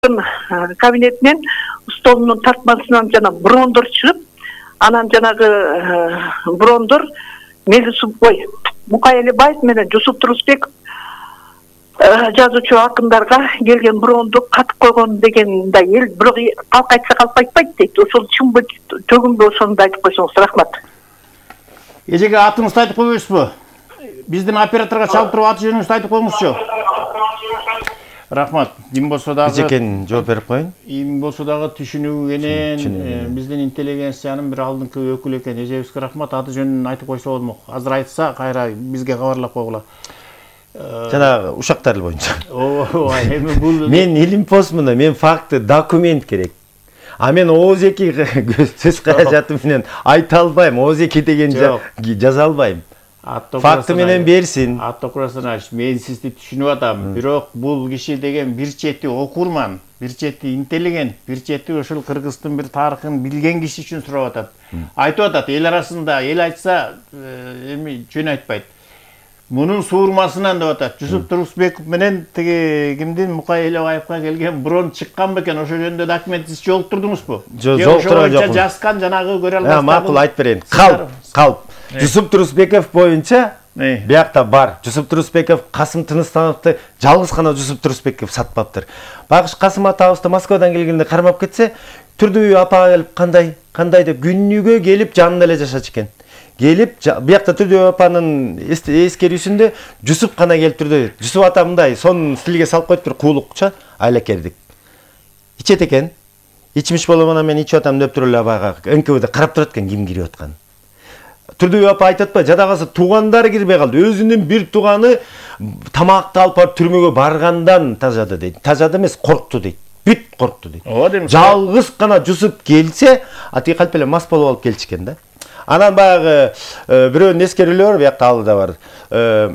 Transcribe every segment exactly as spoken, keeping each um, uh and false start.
кабинетинен столунун тартмасынан жана брондор чыгып, анан жанагы брондор Мелису ой Мукай Элебаев менен Жусуп Турусбеков жазуучу акындарга келген бронду катып койгон деген да эл бирок калк айтса калп айтпайт дейт. Ошол чынбы төгүнбү ошону айтып койсоңуз рахмат. Эжеге атыңызды айтып койбойсузбу? Биздин операторго чалып туруп аты жөнүңүздү айтып коюңузчу. Рахмат. Эми болсо дагы Эжекен жооп берип коюн. Эми болсо дагы түшүнүү менен биздин интеллигенциянын бир алдыңкы өкүлү экен. Эжебизге рахмат. Аты жөнүн айтып койсо болмок. Азыр айтса кайра бизге кабарлап койгула. Жана ушактар боюнча. Ооба, эми бул мен илимпозмун, мен факты, документ керек. А мен Оозеки сөз каражаты менен айта албайм. Оозеки деген жаза албайм. Факты менен берсин. Аттокурасына аш, мен сизди түшүнүп атам. Бирок бул киши деген бир чети окурман, бир чети интеллигент, бир чети ошол Кыргыздын бир тарыхын билген киши үчүн сурап атат. Айтып атат, эл арасында эл айтса эми жөн айтпайт. Мунун суурмасынан деп атат. Жусуп Турусбеков менен тиги кимдин Мукай Элебаевга келген брон чыккан бекен, ошол жөнүндө документ сиз жолуктурдуңузбу? Жолуктура жокмун. Жазган жанагы көрө албайсызбы? Макул айтып берейин. Калп, калп. Жусуп Турусбеков боюнча биякта бар. Жусуп Турусбеков Касым Тыныстановду жалгыз гана Жусуп Турусбеков сатпаптыр. Багыш Касым атабызды Москвадан келгенде кармап кетсе, Түрдүбүй апа келип кандай, кандай деп күнүгө келип жанында эле жашачу экен. Келип, биякта Түрдүбүй апанын эскерүүсүндө Жусуп гана келип турду. Жусуп ата мындай сонун стилге салып коюп туруп куулукча айлакердик. Ичет экен. Ичмиш болгондон мен ичип атам деп туруп эле бага эн ка вэ дэ карап турат экен ким кирип атканын. Түрдүбүй апа айтып атпайбы, жадагасы туугандары кирбей калды. Өзүнүн бир тууганы тамакты алып барып түрмөгө баргандан тажады дейт. Тажады эмес, коркту дейт. Бүт коркту дейт. Жалгыз гана Жусуп келсе, ати калп эле мас болуп алып келчү экен да. Анан баягы бирөөнүн эскерүүлөрү биякта алдыда бар.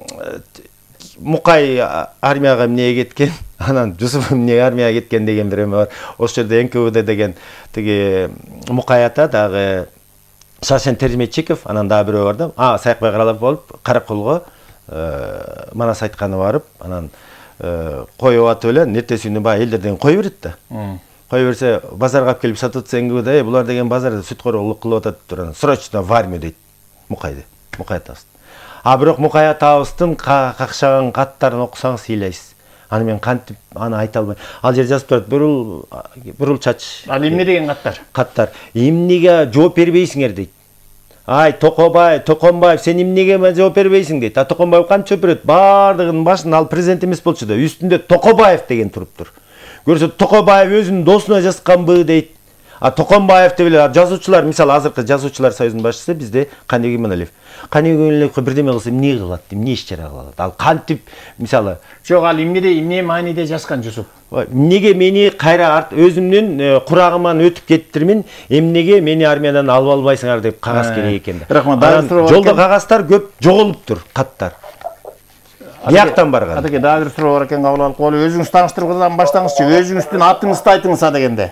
Мукай армияга эмнеге кеткен, анан Жусуп эмнеге армияга кеткен деген бир эме бар. Ошол жерде эн ка вэ дэ деген тиги Мукай ата дагы Шашен Терметчиков, анан дагы бирөө бар да. А, Саякбай Каралап болуп, Каракулго манас айтканы барып, анан коюп атып эле, эртеси күнү баягы элдерден кой берет да. Кой берсе, базарга алып келип сатып атса эн ка вэ дэ, булар деген базарда сүткөрөлүк кылып атат деп, срочно в армию дейт. Мукайды, Мукай атабыз. А бирок Мукай атабыздын какшаган каттарын окусаңыз ыйлайсыз. Аны мен кантип аны айта албайм. Ал жер жазып турат, бурул бурул чач. Ал эмне деген каттар? Каттар. Эмнеге жооп бербейсиңер дейт. Ай, Токобай, Токонбаев, сен эмнеге жооп бербейсиң дейт. А Токонбаев кантип жооп берет? Бардыгынын башын ал президент эмес болчу да, үстүндө Токобаев деген туруптур. Көрсө Токобаев өзүнүн досуна жазганбы дейт. А Токонбаев деп эле жазуучулар, мисалы азыркы жазуучулар союзунун башчысы бизде Каныбек Иманалиев. Каныбек Иманалиев бирдеме кылса эмне кылат, эмне иш чара кылат? Ал кантип, мисалы, жок, ал эмнеде, эмне мааниде жазган Жусуп? Эмнеге мени кайра өзүмдүн курагыман өтүп кеттирмин, эмнеге мени армиядан алып албайсыңар деп кагаз керек экен да. Рахмат. Жолдо кагаздар көп жоголуптур, каттар. Бияктан барган. Атаке дагы бир суроо бар экен, кабыл алып коелу. Өзүңүз тааныштыруудан баштаңызчы. Өзүңүздүн атыңызды айтыңыз ата дегенде.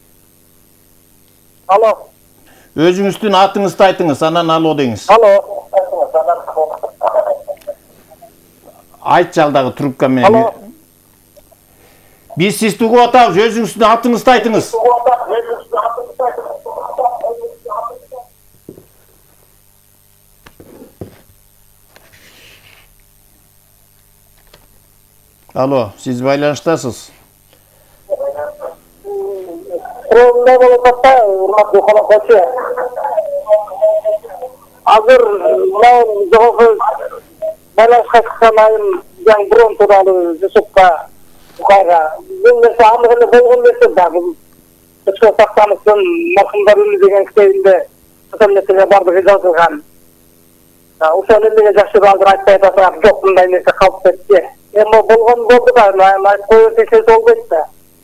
Алло. Өзүңүздүн атыңызды айтыңыз, анан алуу деңиз. Алло. Айтчы алдагы трубка менен. Биз сизди угуп атабыз, өзүңүздүн атыңызды айтыңыз. Алло, сиз байланыштасыз? Проблема болуп атпайбы, урматтуу колокочу? Азыр мен жогорку байланышка чыккан айым жаңы брон тууралуу Жусупка Мукайга. Бул нерсе андык эле болгон нерсе да. Бул Көчкө Сактановдун маркумдар үнү деген китебинде ошол нерсеге бардыгы жазылган. Ошол эмнеге жакшы азыр айтпай атасыңар, жок мындай нерсе калып кетти. Эми болгон болду да, айтып кое берсеңер болбойт да.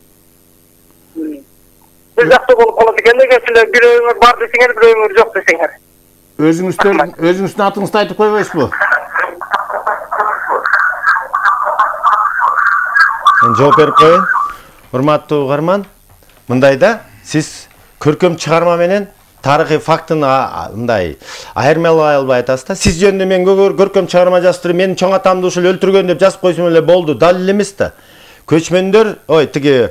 Бир жакты болуп калат экен да, кечилер бирөөңөр бар десеңер, бирөөңөр жок десеңер. Өзүңүздүн өзүңүздүн атыңызды айтып койбойсузбу? Мен жооп берип коеюн. Урматтуу угарман, мындай да, сиз көркөм чыгарма менен тарыхый фактын мындай айырмалай албай атасыз да. Сиз жөнүндө мен көркөм чыгарма жазып туруп, менин чоң атамды ушул өлтүргөн деп жазып койсом эле болду, далил эмес да. көчмөндөр ой тиги